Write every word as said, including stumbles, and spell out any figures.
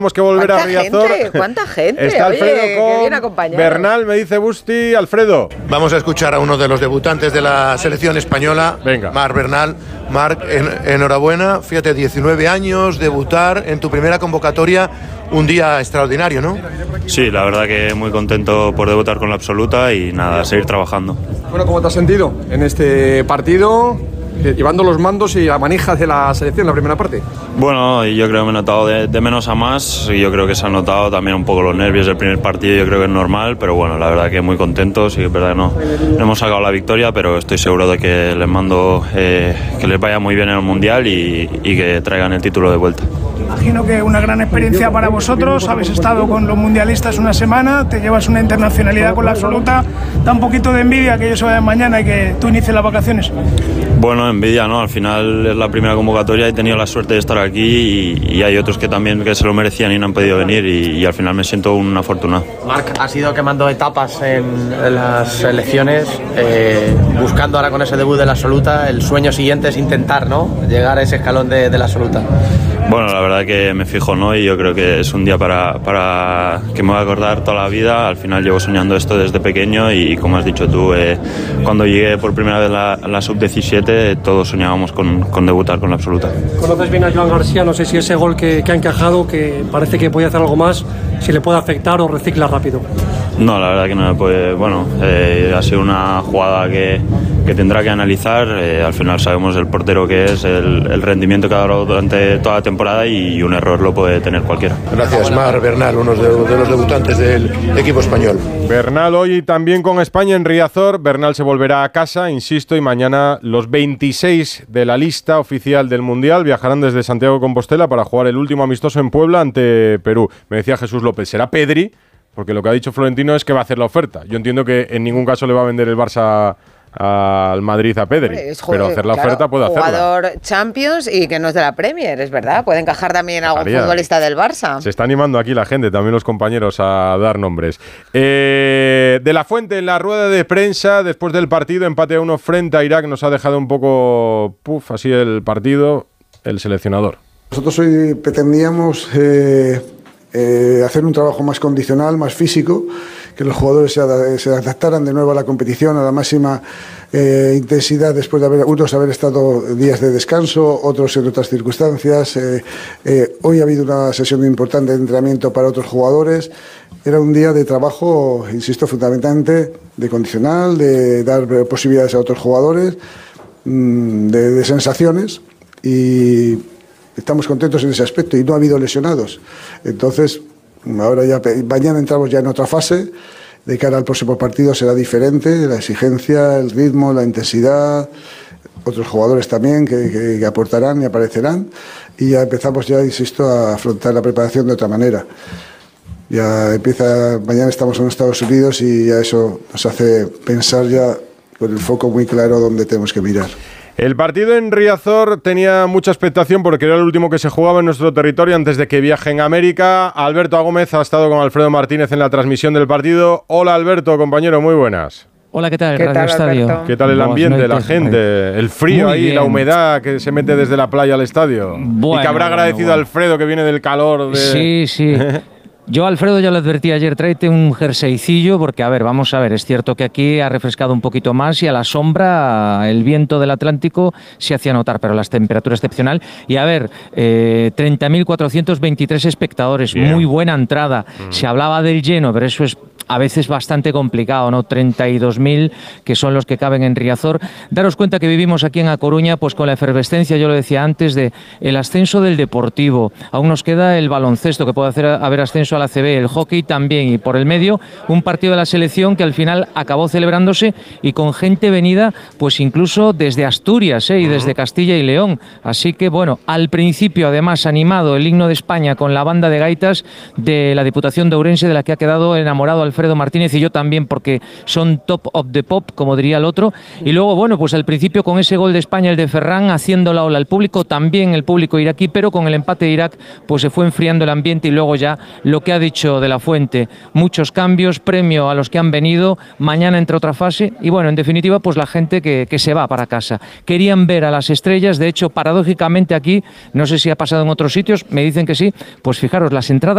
Tenemos que volver a Riazor. Gente, ¿cuánta gente? Está Alfredo Oye, con qué bien acompañado. Bernal, me dice Busti. Alfredo. Vamos a escuchar a uno de los debutantes de la selección española, Venga. Marc Bernal. Marc, en, enhorabuena, fíjate, diecinueve años, debutar en tu primera convocatoria, un día extraordinario, ¿no? Sí, la verdad que muy contento por debutar con la absoluta y nada, seguir trabajando. Bueno, ¿cómo te has sentido en este partido, llevando los mandos y la manija de la selección en la primera parte? Bueno, yo creo que me he notado de, de menos a más y yo creo que se han notado también un poco los nervios del primer partido, yo creo que es normal, pero bueno, la verdad que muy contentos y es verdad que no, no hemos sacado la victoria, pero estoy seguro de que les mando eh, que les vaya muy bien en el Mundial y, y que traigan el título de vuelta. Imagino que una gran experiencia para vosotros, habéis estado con los mundialistas una semana, te llevas una internacionalidad con la absoluta, da un poquito de envidia que ellos se vayan mañana y que tú inicies las vacaciones. Bueno, envidia, ¿no? Al final es la primera convocatoria, he tenido la suerte de estar aquí y, y hay otros que también que se lo merecían y no han podido venir y, y al final me siento un afortunado. Marc, has ido quemando etapas en, en las selecciones, eh, buscando ahora con ese debut de la absoluta, el sueño siguiente es intentar, ¿no?, llegar a ese escalón de, de la absoluta. Bueno, la verdad que me fijo, ¿no? Y yo creo que es un día para, para que me voy a acordar toda la vida. Al final llevo soñando esto desde pequeño y como has dicho tú, eh, cuando llegué por primera vez a la, la sub diecisiete, todos soñábamos con, con debutar con la absoluta. Conoces bien a Joan García, no sé si ese gol que, que ha encajado, que parece que puede hacer algo más, si le puede afectar o recicla rápido. No, la verdad que no me puede. Bueno, eh, ha sido una jugada que, que tendrá que analizar. Eh, al final sabemos el portero que es, el, el rendimiento que ha dado durante toda la temporada y un error lo puede tener cualquiera. Gracias, Marc Bernal, uno de, de los debutantes del equipo español. Bernal hoy también con España en Riazor. Bernal se volverá a casa, insisto, y mañana los veintiséis de la lista oficial del Mundial viajarán desde Santiago de Compostela para jugar el último amistoso en Puebla ante Perú. Me decía Jesús López, será Pedri, porque lo que ha dicho Florentino es que va a hacer la oferta. Yo entiendo que en ningún caso le va a vender el Barça al Madrid a Pedri, es, pero hacer la claro, oferta puede hacerla. Jugador Champions y que no es de la Premier, es verdad. Puede encajar también algún Haría. futbolista del Barça. Se está animando aquí la gente, también los compañeros, a dar nombres. Eh, de la Fuente, en la rueda de prensa, después del partido, empate a uno frente a Irak, nos ha dejado un poco puff, así el partido, el seleccionador. Nosotros hoy pretendíamos eh, eh, hacer un trabajo más condicional, más físico, que los jugadores se, ad- se adaptaran de nuevo a la competición, a la máxima eh, intensidad, después de haber, unos haber estado días de descanso, otros en otras circunstancias. Eh, eh, hoy ha habido una sesión importante de entrenamiento para otros jugadores. Era un día de trabajo, insisto, fundamentalmente de condicional, de dar posibilidades a otros jugadores, mmm, de, de sensaciones, y estamos contentos en ese aspecto y no ha habido lesionados. Entonces, ahora ya, mañana entramos ya en otra fase. De cara al próximo partido será diferente, la exigencia, el ritmo, la intensidad, otros jugadores también que, que, que aportarán y aparecerán, y ya empezamos ya, insisto, a afrontar la preparación de otra manera. Ya empieza, mañana estamos en Estados Unidos y ya eso nos hace pensar ya con el foco muy claro dónde tenemos que mirar. El partido en Riazor tenía mucha expectación porque era el último que se jugaba en nuestro territorio antes de que viaje en América. Alberto Gómez ha estado con Alfredo Martínez en la transmisión del partido. Hola Alberto, compañero, muy buenas. Hola, ¿qué tal? ¿Qué Radio tal, Estadio. Alberto? ¿Qué tal el ambiente, la gente, el frío Muy ahí, bien. la humedad que se mete desde la playa al estadio? Bueno, y que habrá bueno, agradecido bueno. a Alfredo que viene del calor de... Sí, sí. Yo, Alfredo, ya lo advertí ayer, tráete un jerseycillo, porque, a ver, vamos a ver, es cierto que aquí ha refrescado un poquito más y a la sombra el viento del Atlántico se hacía notar, pero la temperatura excepcional. Y, a ver, eh, treinta mil cuatrocientos veintitrés espectadores, Bien. muy buena entrada. Mm. Se hablaba del lleno, pero eso es a veces bastante complicado, ¿no? treinta y dos mil, que son los que caben en Riazor. Daros cuenta que vivimos aquí en A Coruña, pues con la efervescencia, yo lo decía antes, de el ascenso del Deportivo. Aún nos queda el baloncesto, que puede hacer haber ascenso a la C B, el hockey también, y por el medio un partido de la selección que al final acabó celebrándose y con gente venida, pues incluso desde Asturias, ¿eh? Y desde Castilla y León. Así que, bueno, al principio, además, animado el himno de España con la banda de gaitas de la Diputación de Ourense, de la que ha quedado enamorado Alfredo Martínez, y yo también, porque son top of the pop, como diría el otro. Y luego, bueno, pues al principio con ese gol de España, el de Ferran, haciendo la ola al público, también el público iraquí, pero con el empate de Irak, pues se fue enfriando el ambiente. Y luego ya lo que ha dicho de la Fuente, muchos cambios, premio a los que han venido, mañana entra otra fase, y bueno, en definitiva, pues la gente que, que se va para casa. Querían ver a las estrellas, de hecho, paradójicamente aquí, no sé si ha pasado en otros sitios, me dicen que sí, pues fijaros, las entradas